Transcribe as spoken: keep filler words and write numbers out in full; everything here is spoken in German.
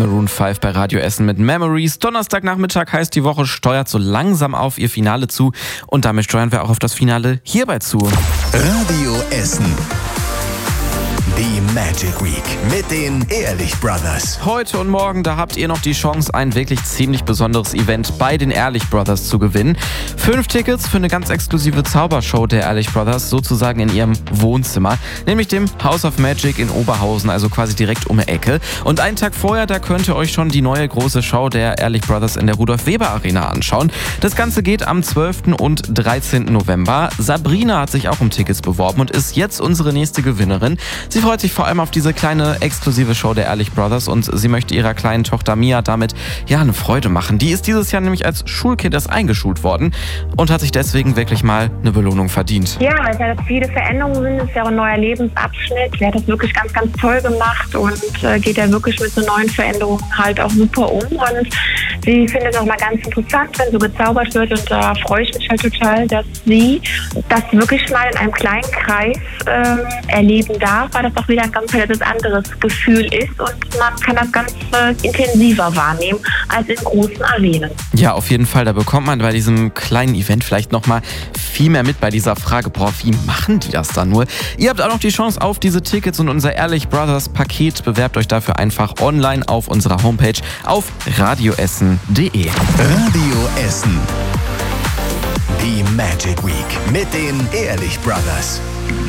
Maroon fünf bei Radio Essen mit Memories. Donnerstagnachmittag heißt, die Woche steuert so langsam auf ihr Finale zu. Und damit steuern wir auch auf das Finale hierbei zu. Radio Essen. Die Magic Week mit den Ehrlich Brothers. Heute und morgen, da habt ihr noch die Chance, ein wirklich ziemlich besonderes Event bei den Ehrlich Brothers zu gewinnen. Fünf Tickets für eine ganz exklusive Zaubershow der Ehrlich Brothers, sozusagen in ihrem Wohnzimmer, nämlich dem House of Magic in Oberhausen, also quasi direkt um die Ecke. Und einen Tag vorher, da könnt ihr euch schon die neue große Show der Ehrlich Brothers in der Rudolf-Weber-Arena anschauen. Das Ganze geht am zwölften und dreizehnten November. Sabrina hat sich auch um Tickets beworben und ist jetzt unsere nächste Gewinnerin. Sie freut sich vor allem auf diese kleine exklusive Show der Ehrlich Brothers und sie möchte ihrer kleinen Tochter Mia damit ja eine Freude machen. Die ist dieses Jahr nämlich als Schulkind erst eingeschult worden und hat sich deswegen wirklich mal eine Belohnung verdient. Ja, weil es ja viele Veränderungen sind, es ist ja auch ein neuer Lebensabschnitt. Sie hat das wirklich ganz, ganz toll gemacht und äh, geht ja wirklich mit so neuen Veränderungen halt auch super um. Und sie findet es auch mal ganz interessant, wenn so gezaubert wird, und da freue ich mich halt total, dass sie das wirklich mal in einem kleinen Kreis äh, erleben darf, weil das auch wieder ein ganz anderes Gefühl ist und man kann das ganz äh, intensiver wahrnehmen als in großen Arenen. Ja, auf jeden Fall, da bekommt man bei diesem kleinen Event vielleicht nochmal viel mehr mit bei dieser Frage, boah, wie machen die das dann nur? Ihr habt auch noch die Chance auf diese Tickets und unser Ehrlich Brothers Paket. Bewerbt euch dafür einfach online auf unserer Homepage auf radioessen punkt de. Radio Essen. Die Magic Week mit den Ehrlich Brothers.